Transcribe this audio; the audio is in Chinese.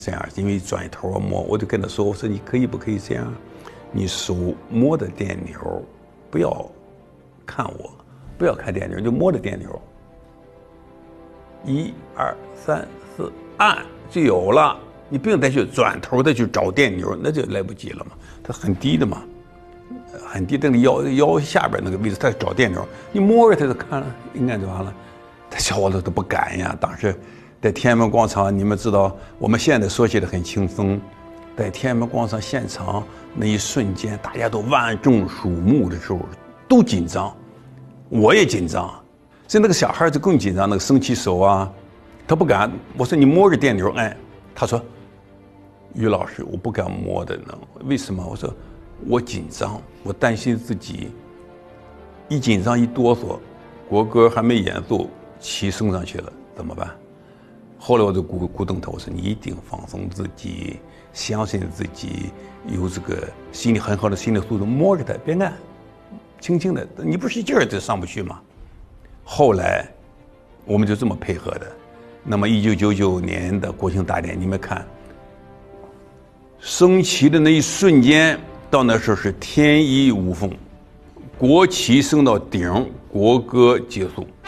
这样，因为转头摸，我就跟他说：“我说你可以不可以这样？你手摸着电钮，不要看我，不要看电钮，就摸着电钮。1、2、3、4，按就有了。你不用再去转头再去找电钮，那就来不及了嘛。它很低的嘛，很低，等你腰下边那个位置，他找电钮，你摸着它就看了，应该就完了。他小伙子都不敢呀，当时。”在天安门广场，你们知道，我们现在说起来很轻松，在天安门广场现场那一瞬间，大家都万众瞩目的时候，都紧张，我也紧张，所以那个小孩就更紧张，那个升起手啊，他不敢。我说你摸着电钮按，他说，于老师，我不敢摸的呢，为什么？我说我紧张，我担心自己一紧张一哆嗦，国歌还没演奏，旗升上去了，怎么办？后来我就鼓动他，我说你一定放松自己，相信自己，有这个心理很好的心理素质，摸着它，别按，轻轻的，你不使劲儿就上不去嘛。后来我们就这么配合的。那么1999年的国庆大典，你们看，升旗的那一瞬间，到那时候是天衣无缝，国旗升到顶，国歌结束。